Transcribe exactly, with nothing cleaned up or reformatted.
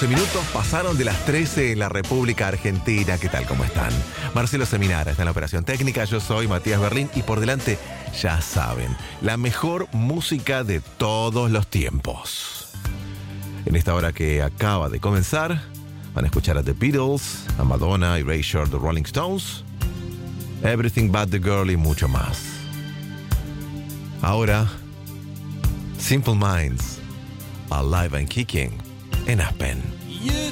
doce minutos pasaron de las trece en la República Argentina. ¿Qué tal? ¿Cómo están? Marcelo Seminara está en la operación técnica. Yo soy Matías Berlín y por delante, ya saben, la mejor música de todos los tiempos. En esta hora que acaba de comenzar, van a escuchar a The Beatles, a Madonna, Erasure, The Rolling Stones, Everything But The Girl y mucho más. Ahora, Simple Minds, Alive and Kicking en Aspen. You